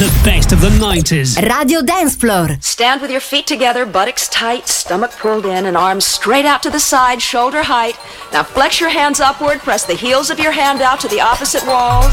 The best of the 90s. Radio Dance Floor. Stand with your feet together, buttocks tight, stomach pulled in, and arms straight out to the side, shoulder height. Now flex your hands upward, press the heels of your hand out to the opposite walls.